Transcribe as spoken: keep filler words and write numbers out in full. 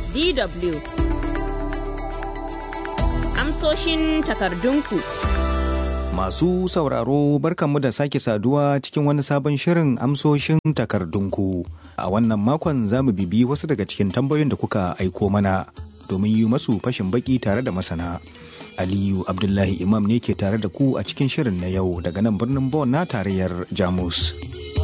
D W Amsoshin takardunku. Masu sauraro barkanmu da sake saduwa cikin wani sabon shirin amsoshin takardunku. A wannan makon za mu bibi wasu daga cikin tambayoyin da kuka aiko mana domin yi masu fashin baki tare da masana. Aliyu Abdullahi Imam ne ke tare da ku a cikin shirin na yau daga nan birnin Bonn na tarayyar Jamus.